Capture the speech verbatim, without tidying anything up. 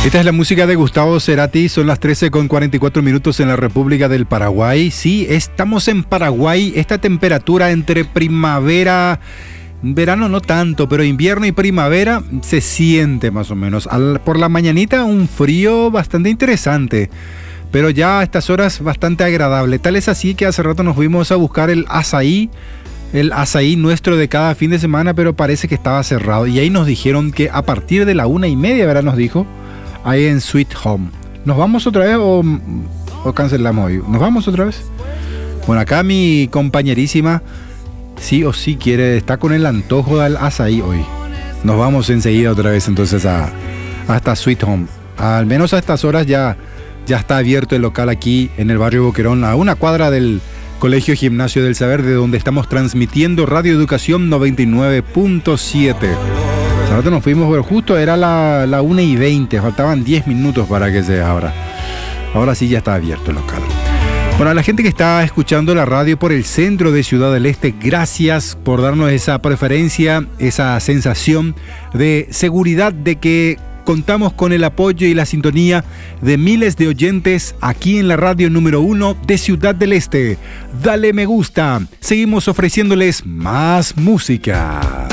Esta es la música de Gustavo Cerati, son las trece con cuarenta y cuatro minutos en la República del Paraguay. Sí, estamos en Paraguay, esta temperatura entre primavera, verano no tanto, pero invierno y primavera se siente más o menos. Al, por la mañanita un frío bastante interesante, pero ya a estas horas bastante agradable. Tal es así que hace rato nos fuimos a buscar el azaí, el azaí nuestro de cada fin de semana, pero parece que estaba cerrado. Y ahí nos dijeron que a partir de la una y media, ¿verdad? Nos dijo. Ahí en Sweet Home. ¿Nos vamos otra vez o, o cancelamos hoy? ¿Nos vamos otra vez? Bueno, acá mi compañerísima sí o sí quiere, está con el antojo del azaí hoy. Nos vamos enseguida otra vez entonces a hasta Sweet Home. Al menos a estas horas ya, ya está abierto el local aquí en el barrio Boquerón, a una cuadra del Colegio Gimnasio del Saber, de donde estamos transmitiendo Radio Educación noventa y nueve punto siete. Nosotros nos fuimos, pero justo era la, la una y veinte, faltaban diez minutos para que se abra. Ahora sí ya está abierto el local. Bueno, a la gente que está escuchando la radio por el centro de Ciudad del Este, gracias por darnos esa preferencia, esa sensación de seguridad de que contamos con el apoyo y la sintonía de miles de oyentes aquí en la radio número uno de Ciudad del Este. Dale me gusta, seguimos ofreciéndoles más música.